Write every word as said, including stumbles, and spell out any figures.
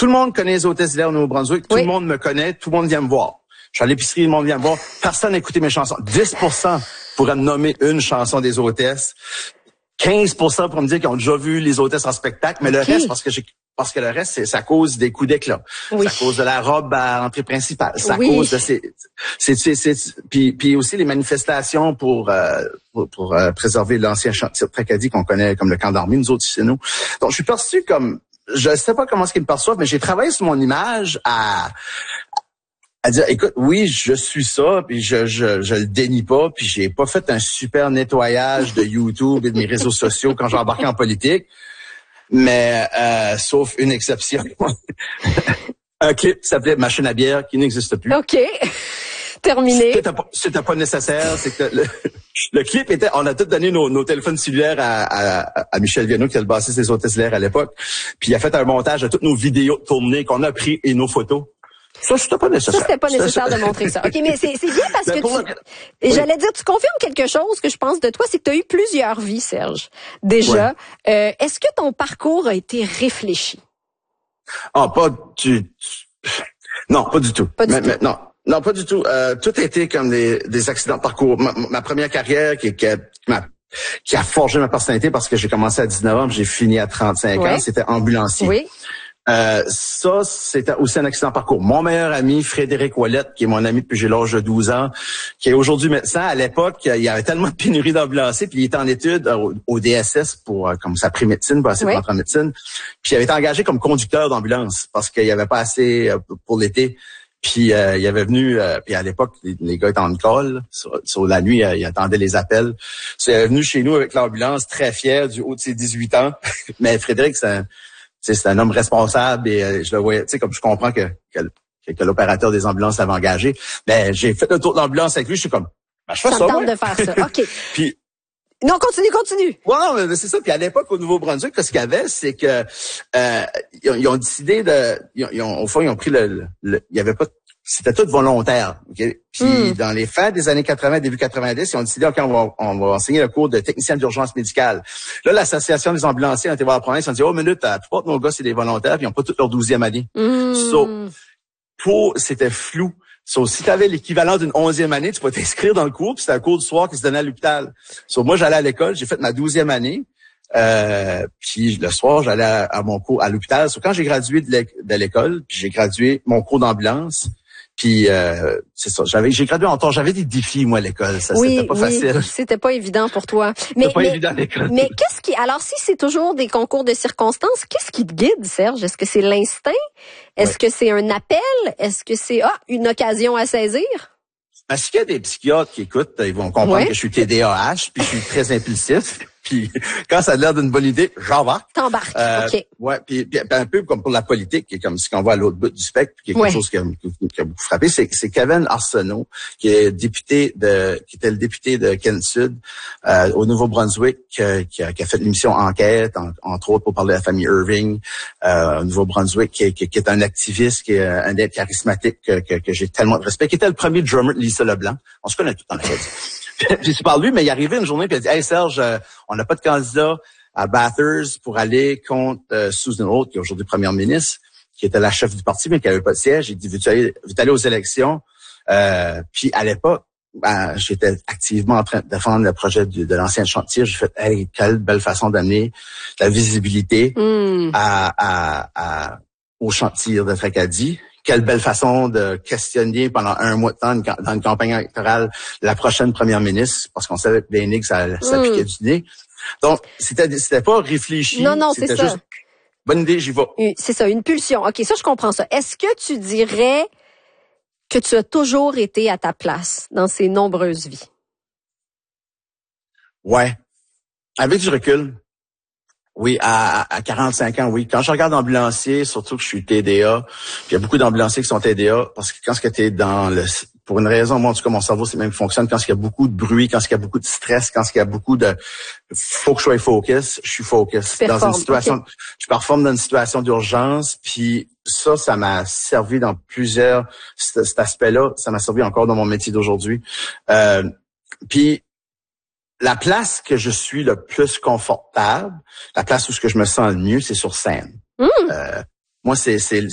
tout le monde connaît les hôtesses d'hilaire au Nouveau-Brunswick. Tout oui. le monde me connaît. Tout le monde vient me voir. Je suis à l'épicerie, le monde vient me voir. Personne n'a écouté mes chansons. dix pour cent pourraient me nommer une chanson des hôtesses. quinze pour cent pour me dire qu'ils ont déjà vu les hôtesses en spectacle. Mais okay. le reste, parce que j'ai, parce que le reste, c'est, c'est à cause des coups d'éclat. Oui. C'est à cause de la robe à l'entrée principale. C'est à oui. cause de ces, c'est, c'est, c'est, puis, puis aussi les manifestations pour, euh, pour, pour euh, préserver l'ancien chantier de Tracadie qu'on connaît comme le camp d'armée, nous autres chez nous. Donc, je suis perçu comme, je sais pas comment est-ce qu'ils me perçoivent, mais j'ai travaillé sur mon image à, à dire, écoute, oui, je suis ça, puis je, je, je le dénie pas, puis j'ai pas fait un super nettoyage de YouTube et de mes réseaux sociaux quand j'ai embarqué en politique, mais euh, sauf une exception. Un clip qui s'appelait Machine à bière qui n'existe plus. OK. Terminé. C'était pas, c'était pas nécessaire, c'est que le, le clip était, on a tous donné nos, nos téléphones cellulaires à, à, à Michel Viano, qui a le bassiste des hôtesses d'hilaire à l'époque, puis il a fait un montage de toutes nos vidéos tournées qu'on a pris et nos photos. Ça, c'était pas nécessaire. Ça, c'était pas nécessaire de montrer ça. OK, mais c'est, c'est bien parce mais que tu... Le... Oui. J'allais dire, tu confirmes quelque chose que je pense de toi, c'est que tu as eu plusieurs vies, Serge. Déjà. Ouais. Euh, est-ce que ton parcours a été réfléchi? Ah, pas du... Non, pas du tout. Pas du mais, tout. Mais, non. Non, pas du tout. Euh, tout a été comme des, des accidents de parcours. Ma, ma première carrière qui, qui, a, qui a forgé ma personnalité parce que j'ai commencé à dix-neuf ans, j'ai fini à trente-cinq oui. ans, c'était ambulancier. Oui. Euh, ça, c'était aussi un accident de parcours. Mon meilleur ami, Frédéric Ouellette, qui est mon ami depuis j'ai l'âge de douze ans, qui est aujourd'hui médecin, à l'époque, il y avait tellement de pénurie d'ambulanciers, puis il était en études au, au D S S pour euh, comme sa pré-médecine, pour essayer de rentrer en médecine. Puis il avait été engagé comme conducteur d'ambulance parce qu'il n'y avait pas assez euh, pour l'été. Puis euh, il avait venu, euh, puis à l'époque, les, les gars étaient en call, sur, sur la nuit, euh, ils attendaient les appels. So, il est venu chez nous avec l'ambulance, très fier, du haut de ses dix-huit ans. Mais Frédéric, c'est un T'sais, c'est un homme responsable et euh, je le voyais, tu sais, comme je comprends que, que, que l'opérateur des ambulances l'avait engagé. Ben, j'ai fait le tour de l'ambulance avec lui, je suis comme, ben, je fais ça. Ça me tente ouais. de faire ça. OK. Puis, non, continue, continue. Ouais, non, mais c'est ça. Puis à l'époque, au Nouveau-Brunswick, ce qu'il y avait, c'est que euh, ils, ont, ils ont décidé de, ils ont, ils ont, au fond, ils ont pris le, le, le il y avait pas, c'était tout volontaire. Okay? Puis mm. dans les fins des années quatre-vingts, début quatre-vingt-dix, ils ont décidé, OK, on va, on va enseigner le cours de technicien d'urgence médicale. Là, l'association des ambulanciers a été voir la province, ils ont dit, oh minute, la plupart de nos gars, c'est des volontaires, puis ils n'ont pas toute leur douzième année. Mm. So, pour, c'était flou. So, si tu avais l'équivalent d'une onzième année, tu pouvais t'inscrire dans le cours, puis c'était un cours du soir qui se donnait à l'hôpital. So, moi, j'allais à l'école, j'ai fait ma douzième année, euh, puis le soir, j'allais à, à mon cours à l'hôpital. So, quand j'ai gradué de l'école, puis j'ai gradué mon cours d'ambulance, puis euh, c'est ça, j'avais j'ai gradué en temps, j'avais des défis moi à l'école, ça oui, c'était pas oui, facile. C'était pas évident pour toi. Mais mais pas mais, évident à l'école. Mais qu'est-ce qui alors si c'est toujours des concours de circonstances, qu'est-ce qui te guide, Serge? Est-ce que c'est l'instinct? Est-ce ouais. que c'est un appel? Est-ce que c'est ah, une occasion à saisir? Parce qu'il y a des psychiatres qui écoutent, ils vont comprendre ouais. que je suis T D A H, puis je suis très impulsif. Puis quand ça a l'air d'une bonne idée, j'embarque. T'embarques, euh, OK. Ouais, puis, puis un peu comme pour la politique, qui est comme ce qu'on voit à l'autre bout du spectre, qui est quelque ouais. chose qui a, qui a beaucoup frappé, c'est, c'est Kevin Arsenault, qui est député de, qui était le député de Kent Sud euh, au Nouveau-Brunswick, euh, qui, a, qui a fait l'émission Enquête, en, entre autres pour parler de la famille Irving euh, au Nouveau-Brunswick, qui, qui, qui est un activiste, qui est un être charismatique que, que, que j'ai tellement de respect, qui était le premier drummer de Lisa Leblanc. On se connaît tout dans la tête. Puis je parle de lui, mais il est arrivé une journée puis il a dit, hey Serge, euh, on n'a pas de candidat à Bathurst pour aller contre euh, Susan Holt, qui est aujourd'hui première ministre, qui était la chef du parti, mais qui n'avait pas de siège. Il dit, veux-tu aller, veux-tu aller aux élections? Euh, puis à l'époque, ben, j'étais activement en train de défendre le projet de, de l'ancien chantier. J'ai fait, hey, quelle belle façon d'amener la visibilité mm. à, à, à, au chantier de Tracadie. Quelle belle façon de questionner pendant un mois de temps dans une campagne électorale la prochaine première ministre, parce qu'on savait que Bénig, ça, ça mm. piquait du nez. Donc, c'était, c'était pas réfléchi. Non, non, c'est c'était ça. Juste, bonne idée, j'y vais. C'est ça, une pulsion. OK, ça, je comprends ça. Est-ce que tu dirais que tu as toujours été à ta place dans ces nombreuses vies? Ouais. Avec du recul. Oui, à, à quarante-cinq ans, oui. Quand je regarde ambulancier, surtout que je suis T D A, puis il y a beaucoup d'ambulanciers qui sont T D A, parce que quand tu es dans le... Pour une raison, moi, en tout cas, mon cerveau, c'est même fonctionne quand il y a beaucoup de bruit, quand il y a beaucoup de stress, quand il y a beaucoup de... Faut que je sois focus, je suis focus. Performe, dans une situation... okay. Je performe dans une situation d'urgence, puis ça, ça m'a servi dans plusieurs... Cet, cet aspect-là, ça m'a servi encore dans mon métier d'aujourd'hui. Euh, puis... La place que je suis le plus confortable, la place où ce que je me sens le mieux, c'est sur scène. Mmh. Euh, moi, c'est, c'est